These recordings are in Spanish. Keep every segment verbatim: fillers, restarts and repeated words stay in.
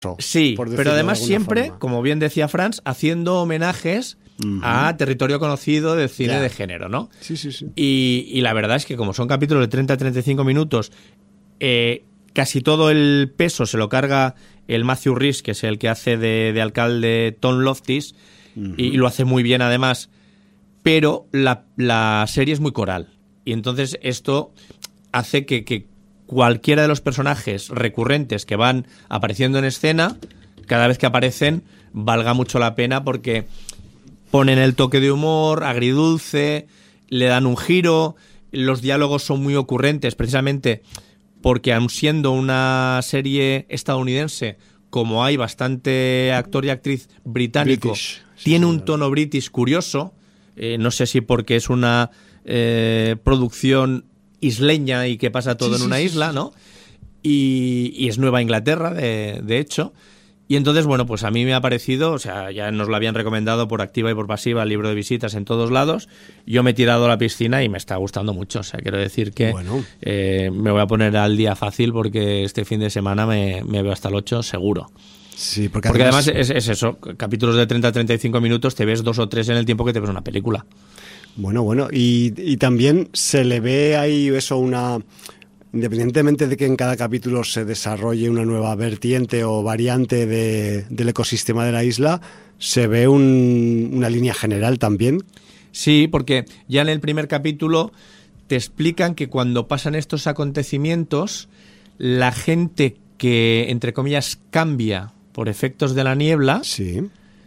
Sí, pero además siempre, forma. como bien decía Franz, haciendo homenajes uh-huh. a territorio conocido del cine ya. de género, ¿no? Sí, sí, sí. Y, y la verdad es que como son capítulos de treinta a treinta y cinco minutos, eh, casi todo el peso se lo carga el Matthew Rhys, que es el que hace de, de alcalde Tom Loftis, uh-huh. y, y lo hace muy bien además, pero la, la serie es muy coral. Y entonces esto hace que, que cualquiera de los personajes recurrentes que van apareciendo en escena, cada vez que aparecen, valga mucho la pena porque ponen el toque de humor, agridulce, le dan un giro, los diálogos son muy ocurrentes, precisamente porque aun siendo una serie estadounidense, como hay bastante actor y actriz británico, British, sí, tiene sí, un sí. tono british curioso, eh, no sé si porque es una eh, producción isleña y que pasa todo sí, en una sí, isla, sí. ¿no? Y, y es Nueva Inglaterra, de, de hecho. Y entonces, bueno, pues a mí me ha parecido, o sea, ya nos lo habían recomendado por activa y por pasiva, el libro de visitas en todos lados. Yo me he tirado a la piscina y me está gustando mucho. O sea, quiero decir que bueno. eh, me voy a poner al día fácil porque este fin de semana me, me veo hasta el ocho seguro. Sí, porque, porque además, además es, es eso, capítulos de treinta a treinta y cinco minutos, te ves dos o tres en el tiempo que te ves una película. Bueno, bueno, y, y también se le ve ahí eso, una... Independientemente de que en cada capítulo se desarrolle una nueva vertiente o variante de, del ecosistema de la isla, se ve un, una línea general también. Sí, porque ya en el primer capítulo te explican que cuando pasan estos acontecimientos, la gente que, entre comillas, cambia por efectos de la niebla, sí.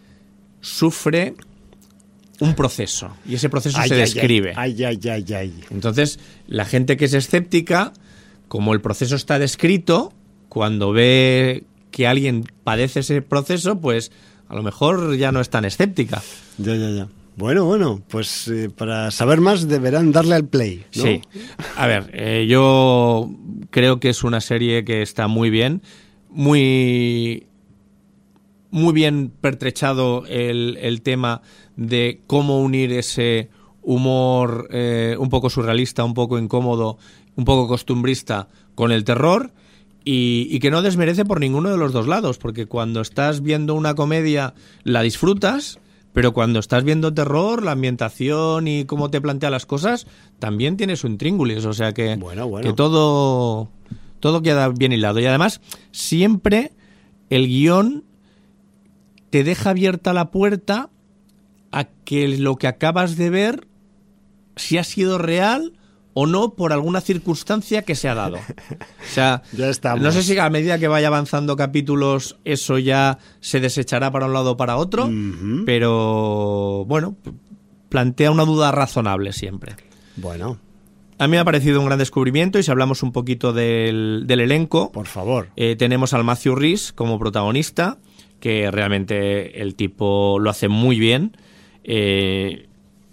sufre un proceso, y ese proceso ay, se ay, describe. Ay, ay, ay, ay. Entonces, la gente que es escéptica, como el proceso está descrito, cuando ve que alguien padece ese proceso, pues a lo mejor ya no es tan escéptica. Ya, ya, ya. Bueno, bueno, pues eh, para saber más deberán darle al play, ¿no? Sí. A ver, eh, yo creo que es una serie que está muy bien, muy... muy bien pertrechado el, el tema de cómo unir ese humor eh, un poco surrealista, un poco incómodo, un poco costumbrista con el terror y, y que no desmerece por ninguno de los dos lados, porque cuando estás viendo una comedia la disfrutas, pero cuando estás viendo terror, la ambientación y cómo te plantea las cosas, también tiene su intríngulis, o sea que, bueno, bueno. que todo, todo queda bien hilado. Y además, siempre el guión te deja abierta la puerta a que lo que acabas de ver, si ha sido real o no por alguna circunstancia que se ha dado. O sea, ya estamos. No sé si a medida que vaya avanzando capítulos eso ya se desechará para un lado o para otro, uh-huh. pero bueno, plantea una duda razonable siempre. Bueno. A mí me ha parecido un gran descubrimiento y si hablamos un poquito del, del elenco... Por favor. Eh, tenemos al Matthew Rhys como protagonista, que realmente el tipo lo hace muy bien. Eh,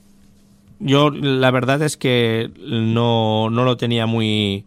yo la verdad es que no, no lo tenía muy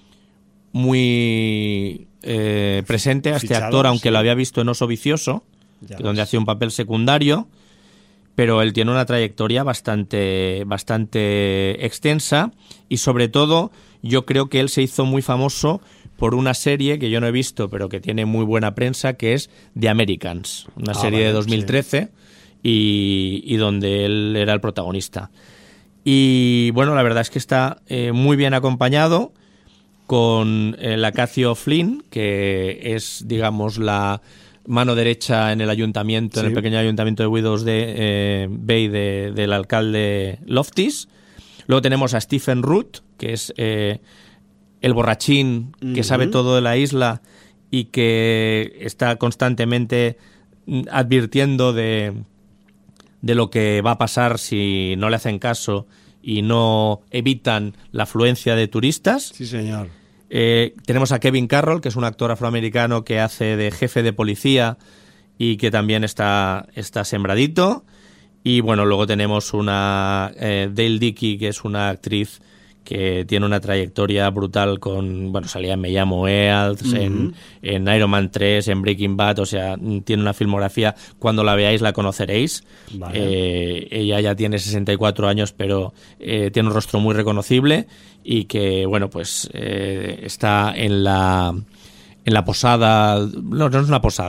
muy eh, presente a este Fichado, actor, aunque sí. lo había visto en Oso Vicioso, donde hacía un papel secundario, pero él tiene una trayectoria bastante, bastante extensa y sobre todo yo creo que él se hizo muy famoso por una serie que yo no he visto, pero que tiene muy buena prensa, que es The Americans, una ah, serie vale, de dos mil trece sí. y, y donde él era el protagonista. Y bueno, la verdad es que está eh, muy bien acompañado con eh, la Cathy O'Flynn, que es, digamos, la mano derecha en el ayuntamiento, sí. en el pequeño ayuntamiento de Widows de, eh, Bay de, del alcalde Loftis. Luego tenemos a Stephen Root, que es... Eh, el borrachín que uh-huh. sabe todo de la isla y que está constantemente advirtiendo de, de lo que va a pasar si no le hacen caso y no evitan la afluencia de turistas. Sí, señor. Eh, tenemos a Kevin Carroll, que es un actor afroamericano que hace de jefe de policía y que también está, está sembradito. Y bueno, luego tenemos una eh, Dale Dickey, que es una actriz que tiene una trayectoria brutal con, bueno, salía en Me llamo Earth, uh-huh. en, en Iron Man tres, en Breaking Bad, o sea, tiene una filmografía, cuando la veáis la conoceréis. Vale. Eh, ella ya tiene sesenta y cuatro años, pero eh, tiene un rostro muy reconocible y que, bueno, pues eh, está en la en la posada, no, no es una posada,